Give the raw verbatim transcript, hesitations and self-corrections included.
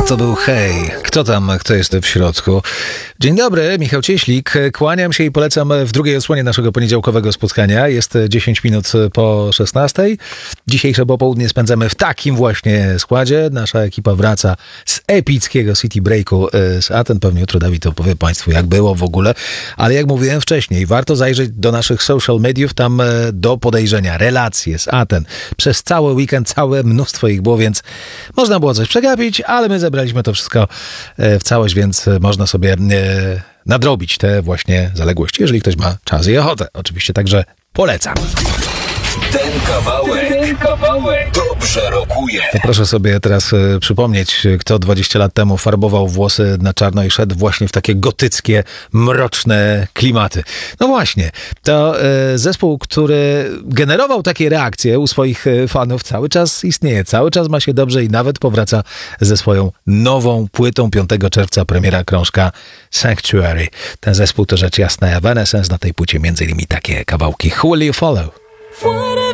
to był Hej. Kto tam, kto jest w środku? Dzień dobry, Michał Cieślik. Kłaniam się i polecam w drugiej odsłonie naszego poniedziałkowego spotkania. Jest dziesięć minut po szesnastej. Dzisiejsze popołudnie spędzamy w takim właśnie składzie. Nasza ekipa wraca z epickiego City Breaku z Aten. Pewnie jutro Dawid opowie Państwu, jak było w ogóle. Ale jak mówiłem wcześniej, warto zajrzeć do naszych social mediów. Tam do podejrzenia relacje z Aten. Przez cały weekend całe mnóstwo ich było, więc można było coś przegapić, ale my zebraliśmy to wszystko w całość, więc można sobie nadrobić te właśnie zaległości, jeżeli ktoś ma czas i ochotę. Oczywiście także polecam. Ten kawałek, ten kawałek dobrze rokuje. To proszę sobie teraz e, przypomnieć, kto dwadzieścia lat temu farbował włosy na czarno i szedł właśnie w takie gotyckie, mroczne klimaty. No właśnie, to e, zespół, który generował takie reakcje u swoich e, fanów, cały czas istnieje, cały czas ma się dobrze i nawet powraca ze swoją nową płytą. piątego czerwca premiera krążka Sanctuary. Ten zespół to rzecz jasna Evanescence, na tej płycie między innymi takie kawałki Who Will You Follow?